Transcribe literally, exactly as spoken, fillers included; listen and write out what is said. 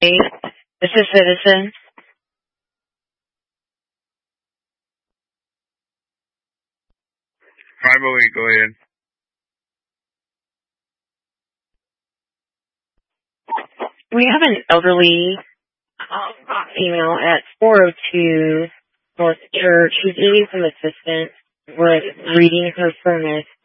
This is Citizen. five oh eight, go ahead. We have an elderly uh, female at four oh two North Church who's needing some assistance with reading her furnace.